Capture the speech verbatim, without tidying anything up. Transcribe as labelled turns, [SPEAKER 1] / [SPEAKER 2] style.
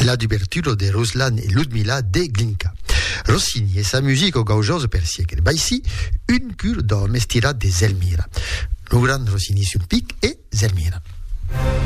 [SPEAKER 1] la d'ouverture de Ruslan et Ludmila de Glinka. Rossini et sa musique au gaugeuse per siècle. Bah ici, une cure d'homme estirade de Zelmira. Le grand Rossini sur pic et Zelmira.